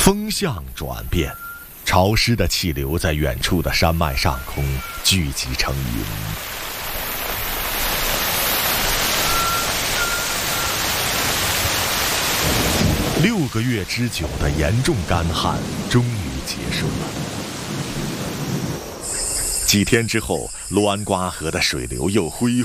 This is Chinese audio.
风向转变，潮湿的气流在远处的山脉上空聚集成云。6个月之久的严重干旱终于结束了。几天之后，卢安瓜河的水流又恢